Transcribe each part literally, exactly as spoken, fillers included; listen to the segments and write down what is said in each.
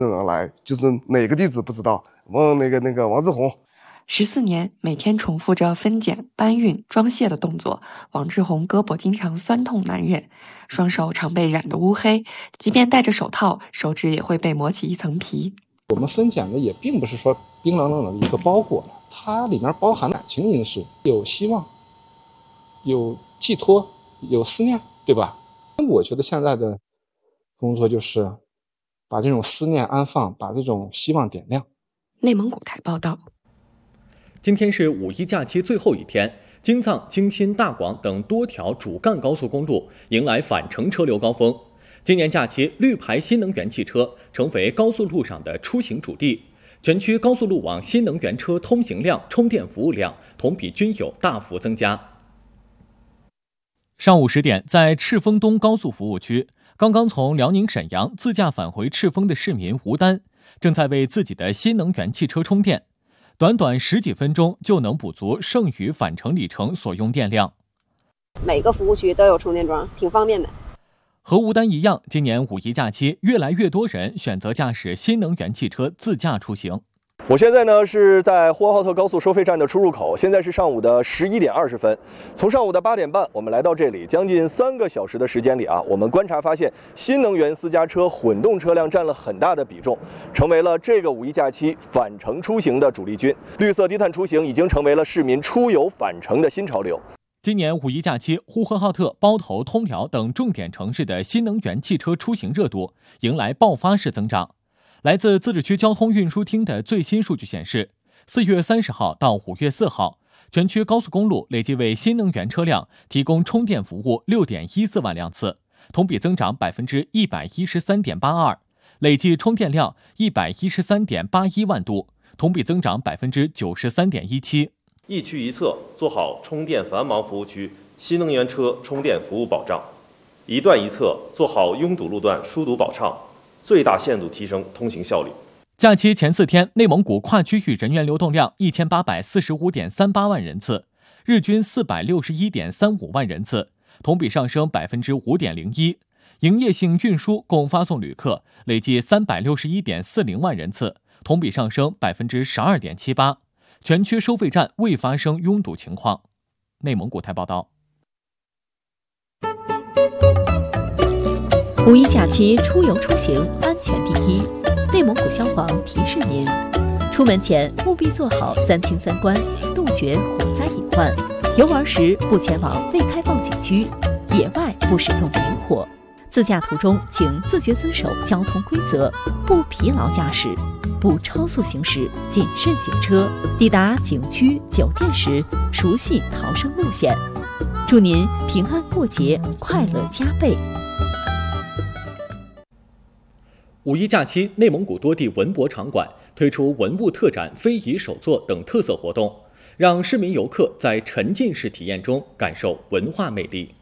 人来，就是哪个地址不知道，问那个那个王志红。 十四年，每天重复着分拣、搬运、装卸的动作，王志红胳膊经常酸痛难忍，双手常被染得乌黑，即便戴着手套，手指也会被磨起一层皮。 我们分拣的也并不是说冰冷冷的一个包裹，它里面包含感情因素，有希望，有寄托，有思念，对吧？我觉得现在的工作就是把这种思念安放，把这种希望点亮。 内蒙古台报道。 今天是五一假期最后一天，京藏、京新、大广等多条主干高速公路迎来返程车流高峰。今年假期，绿牌新能源汽车成为高速路上的出行主力，全区高速路网新能源车通行量、充电服务量同比均有大幅增加。上午十点，在赤峰东高速服务区，刚刚从辽宁沈阳自驾返回赤峰的市民吴丹，正在为自己的新能源汽车充电。短短十几分钟就能补足剩余返程里程所用电量。 每个服务区都有充电桩，挺方便的。 和吴丹一样，今年五一假期，越来越多人选择驾驶新能源汽车自驾出行。 我现在呢是在呼和浩特高速收费站的出入口，现在是上午的十一点二十分。从上午的八点半，我们来到这里，将近三个小时的时间里啊，我们观察发现，新能源私家车、混动车辆占了很大的比重，成为了这个五一假期返程出行的主力军。绿色低碳出行已经成为了市民出游返程的新潮流。 今年五一假期，呼和浩特、包头、通辽等重点城市的新能源汽车出行热度迎来爆发式增长。来自自治区交通运输厅的最新数据显示，四月三十号到五月四号，全区高速公路累计为新能源车辆提供充电服务六点一四万辆次，同比增长百分之一百一十三点八二，累计充电量一百一十三点八一万度，同比增长百分之九十三点一七。 一区一侧做好充电繁忙服务区新能源车充电服务保障，一段一侧做好拥堵路段疏堵保畅，最大限度提升通行效率。 假期前四天，内蒙古跨区域人员流动量一千八百四十五点三八万人次，日均四百六十一点三五万人次，同比上升百分之五点零一。营业性运输共发送旅客累计三百六十一点四零万人次，同比上升百分之十二点七八。全区收费站未发生拥堵情况。内蒙古台报道。 五一假期出游出行安全第一，内蒙古消防提示您：出门前务必做好三清三关，杜绝火灾隐患。游玩时不前往未开放景区，野外不使用明火。自驾途中请自觉遵守交通规则，不疲劳驾驶，不超速行驶，谨慎行车。抵达景区、酒店时熟悉逃生路线。祝您平安过节，快乐加倍。 五一假期，内蒙古多地文博场馆推出文物特展、非遗手作等特色活动，让市民游客在沉浸式体验中感受文化魅力。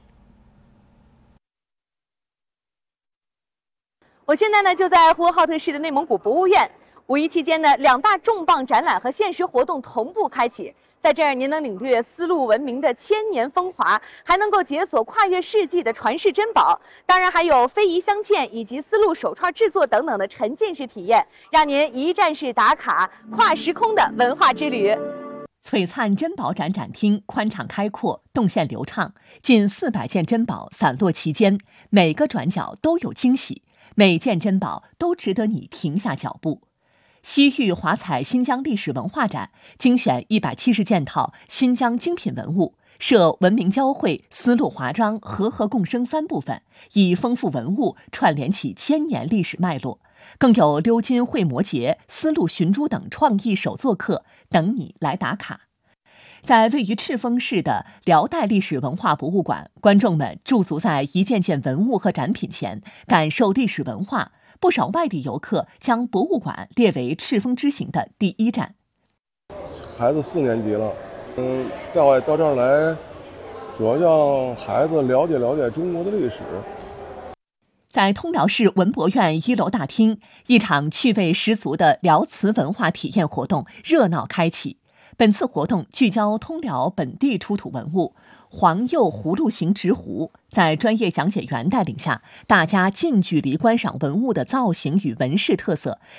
我现在呢就在呼和浩特市的内蒙古博物院。五一期间呢，两大重磅展览和限时活动同步开启，在这儿您能领略丝路文明的千年风华，还能够解锁跨越世纪的传世珍宝，当然还有非遗镶嵌以及丝路手串制作等等的沉浸式体验，让您一站式打卡跨时空的文化之旅。 璀璨珍宝展展厅宽敞开阔，动线流畅，近四百件珍宝散落其间，每个转角都有惊喜，每件珍宝都值得你停下脚步。西域华彩新疆历史文化展精选一百七十件套新疆精品文物，设文明交汇、丝路华章、和合共生三部分，以丰富文物串联起千年历史脉络，更有鎏金会摩节、丝路寻珠等创意手作课等你来打卡。在位于赤峰市的辽代历史文化博物馆，观众们驻足在一件件文物和展品前，感受历史文化。不少外地游客将博物馆列为赤峰之行的第一站。 孩子四年级了，嗯，带我到这儿来，主要让孩子了解了解中国的历史。 在通辽市文博院一楼大厅，一场趣味十足的辽瓷文化体验活动热闹开启。 本次活动聚焦通辽本地出土文物黄釉葫芦形直壶，在专业讲解员带领下，大家近距离观赏文物的造型与纹饰特色，